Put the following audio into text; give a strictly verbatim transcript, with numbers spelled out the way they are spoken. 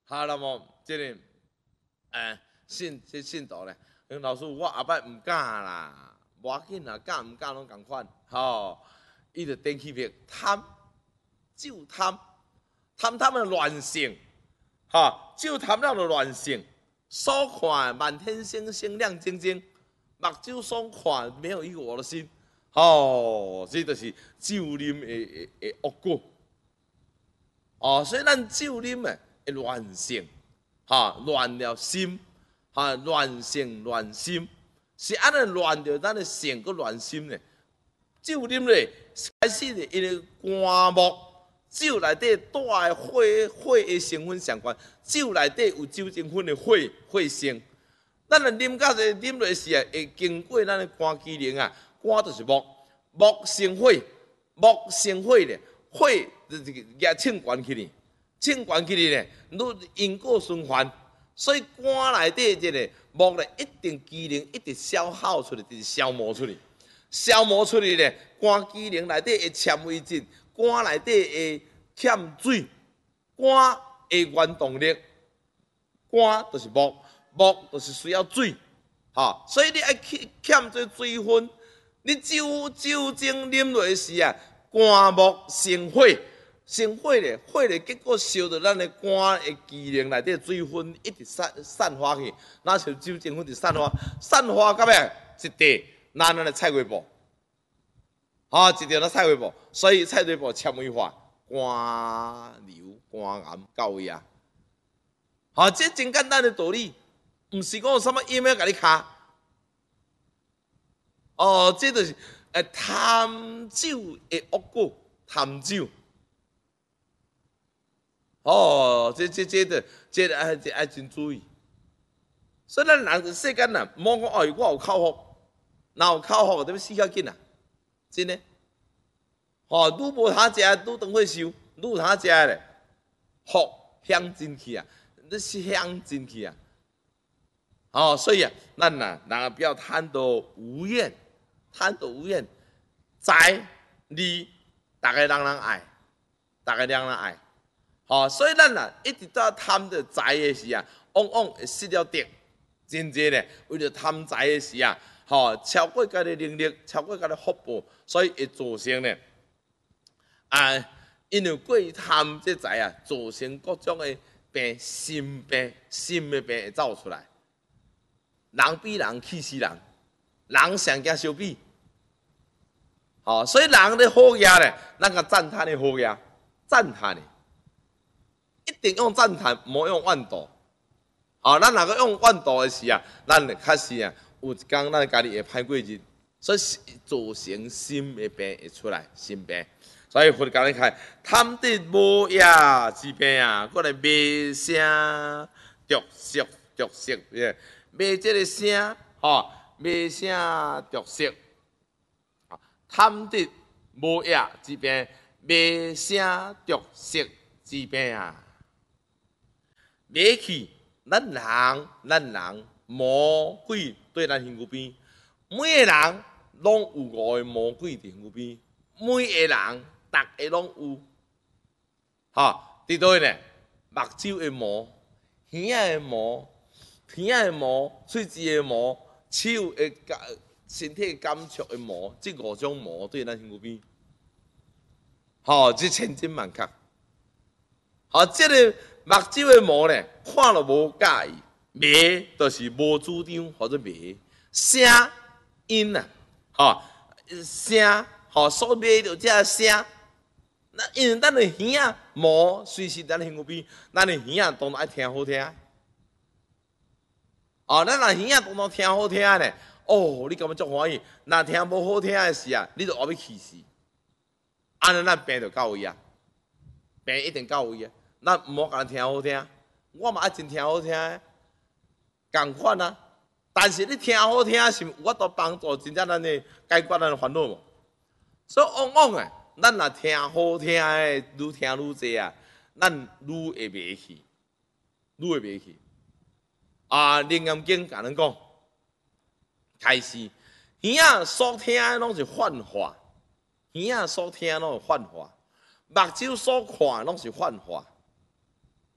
哈，那么即个诶信即信徒咧，老师我后摆唔敢啦，无要紧啦，敢唔敢拢共款，吼，伊就顶起việc贪，就贪，贪贪的乱性，哈，就贪了的乱性，所看满天星星亮晶晶，目睭所看没有一个我的心，哦，这就是酒啉的的的恶果。哦，所以咱酒啉的会乱性，哈，乱了心，哈，乱性乱心，是安尼乱着咱的性，佮乱心呢？酒啉咧，开始咧，因为肝木，酒内底带的火火的成分相关，酒内底有酒精酚的火火性，咱若啉甲侪啉落时啊，会经过咱的肝机能啊，肝就是木，木生火，木生火咧，火。就是也称悬起哩，称悬起哩咧，愈因果循环，所以肝内底即个木咧一定机能一直消耗出来，就是消磨出来，消磨出来咧，肝机能内底会纤维质，肝内底会欠水，肝会原动力，肝就是木，木就是需要水，哈，所以你爱欠欠这水分，你酒酒精啉落时啊，肝木生火。生火咧，火咧，结果烧到咱的肝的机能内底水分一直散散发去，那像酒精分就散发，散发到尾一地，那咱的菜瓜布，啊，一条那菜瓜布，所以菜瓜布纤维化，肝瘤、肝癌到位啊。好，这真简单的道理，唔是讲有什么 email 甲你卡，哦，这就是诶贪酒的恶果，贪酒。哦，这这这的，这爱这爱真注意。所以咱人世间呐，莫讲哦，我有口福，哪有口福就要死较紧啊！真的，哦，愈无通食，愈当会受，愈有通食咧，福享进去啊，你是享进去啊。哦，所以啊，咱呐，人不要贪得无厌，贪得无厌，财利，大家人人爱，大家人人爱。哦，所以咱啊一直到贪着财的时啊，往往会失了德。真济咧，为了贪财的时啊，吼、哦、超过家己能力，超过家己福报，所以会造成咧啊，因为过贪这财啊，造成各种的病，心病、心的病会走出来。人比人气死人，人上惊相比。哦，所以人咧好嘢咧，咱个赞叹的好嘢，赞叹的。一定用赞叹，莫用万度。好，咱若个用万度的时啊，咱确实啊，有一天咱家己会歹过日，所以造成心的病会出来，心病。所以佛教咧开贪得无业之病啊，过来卖声、着色、着色，卖这个声，吼，卖声、着色，贪得无业之病，卖声、着色之病啊。买去，咱人，咱人魔鬼对咱身躯边，每个人拢有五个魔鬼伫身躯边，每个人逐个拢有，哈，伫倒呢？目睭的魔，耳仔的魔，鼻仔的魔，喙齿的魔，手的感，身体感触的魔，这五种魔对咱身躯边，好，这千真万确，好，这个。目睭的魔咧，看了无介意；迷就是无主张或者迷。声音啊，吼声，吼所迷着这声。那因为咱的耳仔魔随时咱身躯边，咱的耳仔当然爱听好听。哦，咱若耳仔当然听好听咧，哦，你感觉足欢喜。若听无好听的时啊，你就后要气死。安尼咱病就到位啊，病一定到位啊。咱毋好甲人听好听，我嘛爱真听好听的，共款啊。但是你听好听是有法度帮助真正咱的解决咱的烦恼无？所以往往诶，咱若听好听的，愈听愈济啊，咱愈会袂去，愈会袂去。啊，《楞严经》甲咱讲，开始耳仔所听的拢是幻化，耳仔所听拢是幻化，目睭所看拢是幻化。